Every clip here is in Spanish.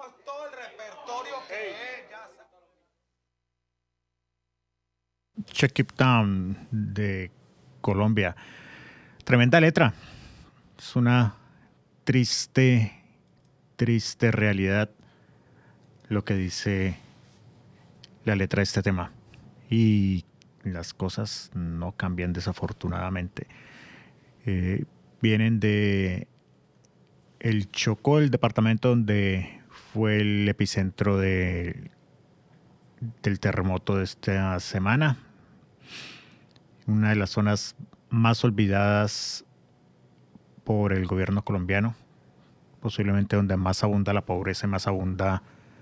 todo el repertorio que es, ya se- Check It Down de Colombia. Tremenda letra. Es una triste, triste realidad lo que dice la letra de este tema. Y las cosas no cambian desafortunadamente. Vienen de el Chocó, el departamento donde fue el epicentro del terremoto de esta semana. Una de las zonas más olvidadas por el gobierno colombiano, posiblemente donde más abunda la pobreza y más abunda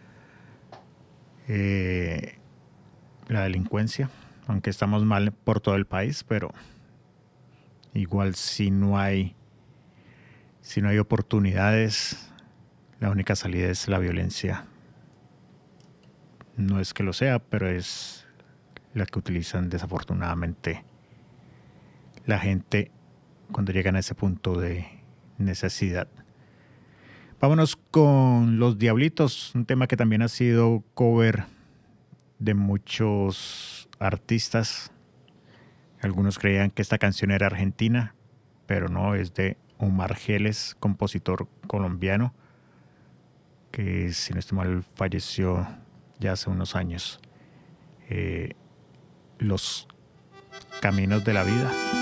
la delincuencia, aunque estamos mal por todo el país, pero igual si no hay oportunidades, la única salida es la violencia. No es que lo sea, pero es la que utilizan desafortunadamente la gente cuando llegan a ese punto de necesidad. Vámonos con Los Diablitos, un tema que también ha sido cover de muchos artistas. Algunos creían que esta canción era argentina, pero no, es de Omar Geles, compositor colombiano, que si no estoy mal falleció ya hace unos años. Los Caminos de la Vida.